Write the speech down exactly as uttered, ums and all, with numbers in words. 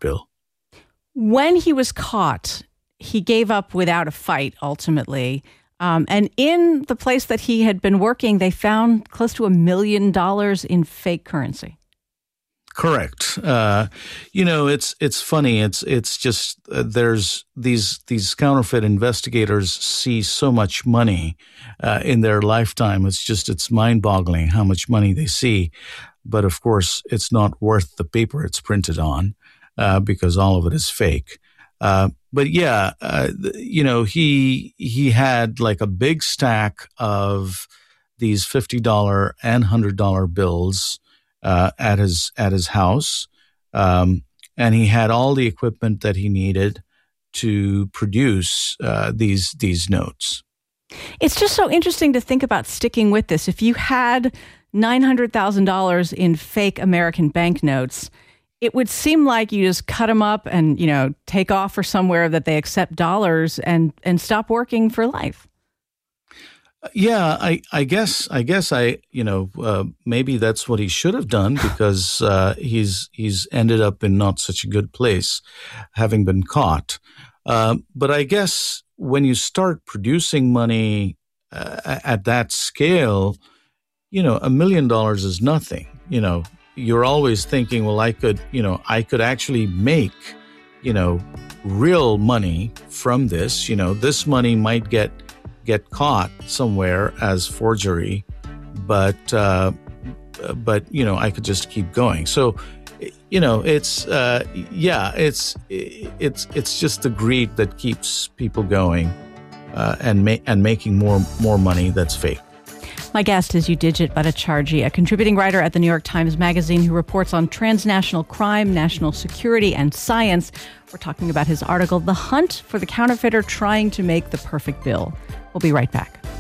bill. When he was caught, he gave up without a fight, ultimately. Um, and in the place that he had been working, they found close to a million dollars in fake currency. Correct. Uh, you know, it's it's funny. It's it's just uh, there's these these counterfeit investigators see so much money uh, in their lifetime. It's just it's mind-boggling how much money they see. But of course, it's not worth the paper it's printed on uh, because all of it is fake. Uh, but yeah, uh, you know, he he had like a big stack of these fifty dollar and one hundred dollar bills uh, at his at his house, um, and he had all the equipment that he needed to produce uh, these these notes. It's just so interesting to think about sticking with this. If you had nine hundred thousand dollars in fake American banknotes, it would seem like you just cut them up and, you know, take off for somewhere that they accept dollars and, and stop working for life. Yeah, I, I guess I guess I you know uh, maybe that's what he should have done because uh, he's he's ended up in not such a good place, having been caught. Uh, but I guess when you start producing money uh, at that scale, you know, a million dollars is nothing. You know, you're always thinking, well, I could, you know, I could actually make, you know, real money from this. You know, this money might get get caught somewhere as forgery, but uh, but you know, I could just keep going. So, you know, it's uh, yeah, it's it's it's just the greed that keeps people going uh, and ma- and making more more money that's fake. My guest is Udijit Bhattacharjee, a contributing writer at the New York Times Magazine who reports on transnational crime, national security, and science. We're talking about his article, The Hunt for the Counterfeiter Trying to Make the Perfect Bill. We'll be right back.